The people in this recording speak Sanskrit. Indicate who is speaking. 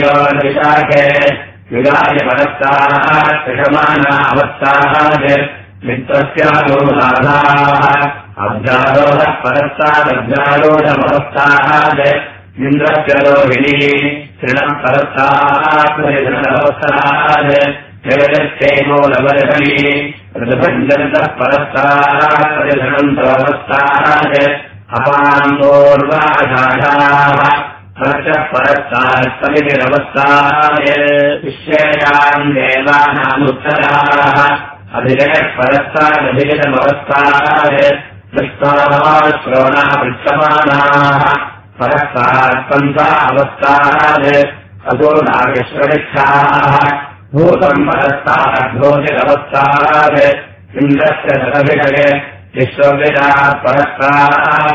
Speaker 1: विशाखे विगाय परस्ताः कृषमाना अवस्थाः मित्रस्यारोधाः अब्जारोधः परस्तादब्जारोधमवस्थाः इन्द्रस्य रोहिणी तृणम् परस्ताः जगदस्यैमूलवर्षणी ऋतुभञ्जन्तः परस्ताः परिधनन्तरवस्थाः अपान्तोर्वाषाढाः परशः परस्ताः समितिरवस्थाः विश्वेयाम् देवानामुत्तराः अभिजयः परस्तादभिजतमवस्थाः दृष्टाः श्रवणाः पृच्छमानाः परस्ताः स्पन्दा अवस्थाः असूर्णाविश्वनिष्ठाः भूतम् परस्ताः भोजिरवस्थाः इन्द्रस्य रथभिषये विश्वविदाः परस्ताः